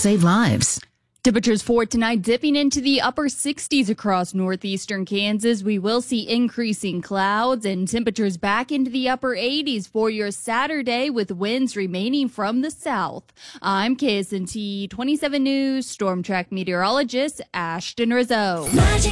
save lives. Temperatures for tonight dipping into the upper 60s across northeastern Kansas. We will see increasing clouds and temperatures back into the upper 80s for your Saturday with winds remaining from the south. I'm KSNT 27 News Storm Track meteorologist Ashton Rizzo.